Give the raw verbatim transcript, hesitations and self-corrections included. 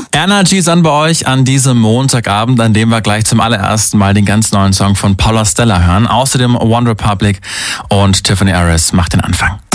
Energy ist an bei euch an diesem Montagabend, an dem wir gleich zum allerersten Mal den ganz neuen Song von Paula Stella hören. Außerdem One Republic und Tiffany Harris macht den Anfang.